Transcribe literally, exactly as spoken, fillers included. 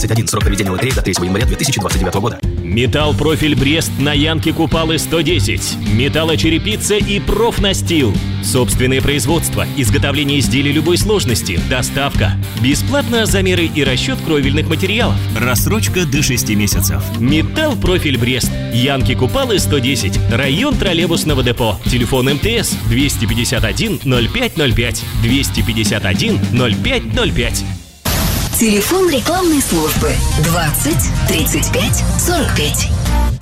тридцать один. Срок проведения лотереи до третьего января две тысячи двадцать девятого года. Металл Профиль Брест на Янке Купалы сто десять. Металлочерепица и профнастил. Собственное производство, изготовление изделий любой сложности, доставка. Бесплатно замеры и расчет кровельных материалов. Рассрочка до шести месяцев. Металл Профиль Брест. Янки Купалы сто десять. Район троллейбусного депо. Телефон МТС двести пятьдесят один ноль пять ноль пять. двести пятьдесят один ноль пять ноль пять. Телефон рекламной службы двадцать тридцать пять сорок пять.